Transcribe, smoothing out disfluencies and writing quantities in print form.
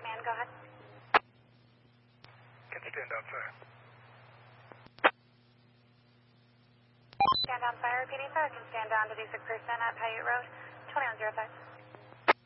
command. Go ahead. Can stand on fire. Stand on fire. PD5 can stand down to do 6% at Paiute Road, 2105.